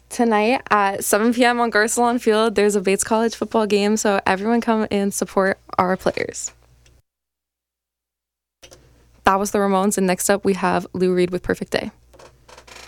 Tonight at 7 p.m. on Garcelon Field, there's a Bates College football game, so everyone come and support our players. That was the Ramones, and next up we have Lou Reed with Perfect Day.